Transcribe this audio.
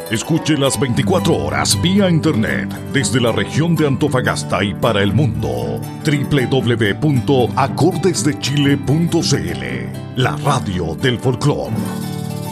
Escuche las 24 horas vía internet desde la región de Antofagasta y para el mundo. www.acordesdechile.cl, la radio del folclore.